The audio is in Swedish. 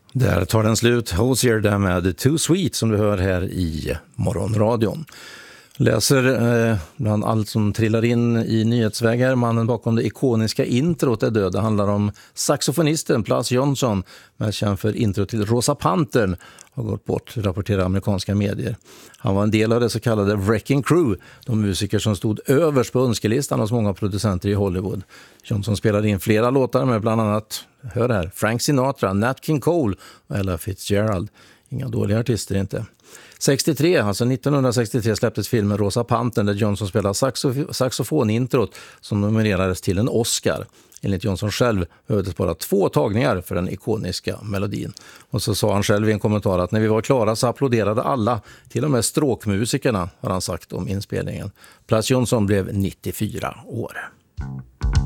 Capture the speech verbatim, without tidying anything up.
Där tar den slut. Hozier där med Too Sweet som du hör här i morgonradion. Läser eh, bland allt som trillar in i nyhetsvägar. Mannen bakom det ikoniska introt är död. Det handlar om saxofonisten Plas Johnson, med känd för intro till Rosa Pantern, har gått bort, rapporterar amerikanska medier. Han var en del av det så kallade Wrecking Crew, de musiker som stod överst på önskelistan hos många producenter i Hollywood. Johnson spelade in flera låtar med bland annat, hör här, Frank Sinatra, Nat King Cole och Ella Fitzgerald. Inga dåliga artister inte. sextiotre, alltså nittonhundrasextiotre släpptes filmen Rosa Pantern där Johnson spelade saxof- saxofonintrot som nominerades till en Oscar. Enligt Johnson själv behövdes bara två tagningar för den ikoniska melodin. Och så sa han själv i en kommentar att när vi var klara så applåderade alla, till och med stråkmusikerna, har han sagt om inspelningen. Plas Johnson blev nittiofyra år.